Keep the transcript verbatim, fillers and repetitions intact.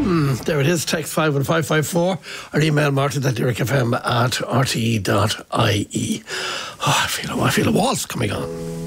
Mm, there it is. Text five one five five four or email martin at lyricfm at r t e dot i e. Oh, I feel I feel a waltz coming on.